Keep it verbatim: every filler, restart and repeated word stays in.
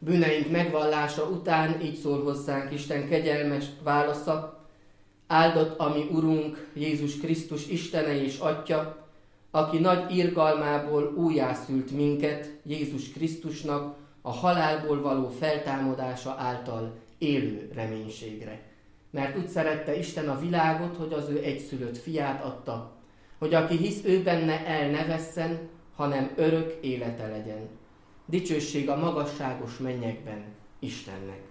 Bűneink megvallása után így szól hozzánk Isten kegyelmes válasza: áldott a mi Urunk, Jézus Krisztus Istene és Atya, aki nagy irgalmából újjászült minket Jézus Krisztusnak a halálból való feltámadása által élő reménységre. Mert úgy szerette Isten a világot, hogy az ő egyszülött fiát adta, hogy aki hisz ő benne, el ne vesszen, hanem örök élete legyen. Dicsőség a magasságos mennyekben Istennek.